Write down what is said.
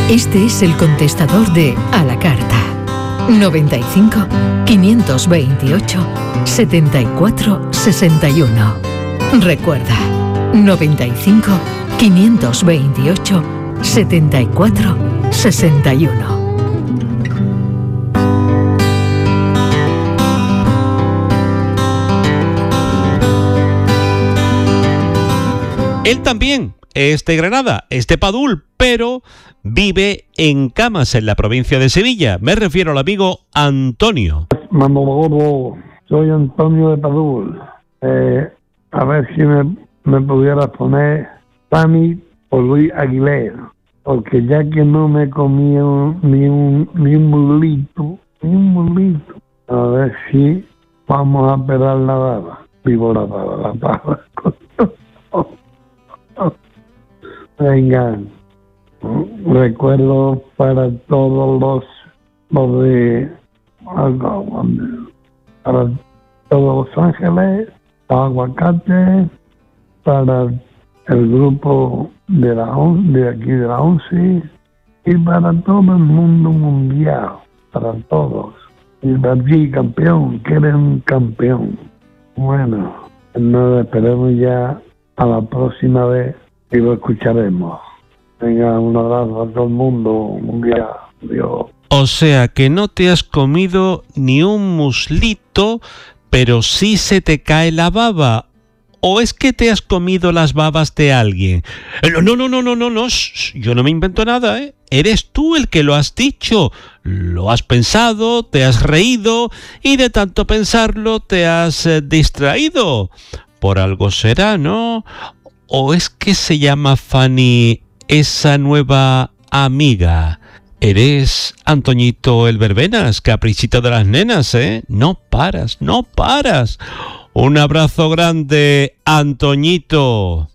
Este es el contestador de A la Carta. 95 528 74 61. Recuerda, 95 528 74 61. Él también es de Granada, es de Padul, pero vive en Camas, en la provincia de Sevilla. Me refiero al amigo Antonio. Manolo Gordo, soy Antonio de Padul. A ver si me pudieras poner Fanny por Luis Aguilera, porque ya que no me comía ni un mulito, a ver si vamos a pelar la baba. Vivo la baba. Venga, recuerdo para todos los de para todos Los Ángeles, Aguacate, para el grupo de aquí de la 11 y para todo el mundo mundial, para todos. Y para ti, campeón, que eres un campeón. Bueno, nos esperemos ya a la próxima vez y lo escucharemos. Venga, un abrazo a todo el mundo mundial. Dios. O sea que no te has comido ni un muslito, pero sí se te cae la baba. ¿O es que te has comido las babas de alguien? No, yo no me invento nada, ¿eh? Eres tú el que lo has dicho. Lo has pensado, te has reído y de tanto pensarlo te has distraído. Por algo será, ¿no? ¿O es que se llama Fanny esa nueva amiga? Eres Antoñito el Verbenas, caprichito de las nenas, ¿eh? No paras. Un abrazo grande, Antoñito.